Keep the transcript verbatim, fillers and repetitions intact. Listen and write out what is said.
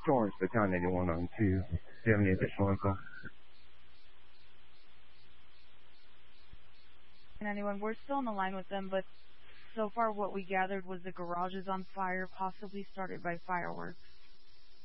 Torrance, the Town eighty-one on two. Do you have any additional info? Anyone, we're still on the line with them, but so far what we gathered was the garage is on fire, possibly started by fireworks.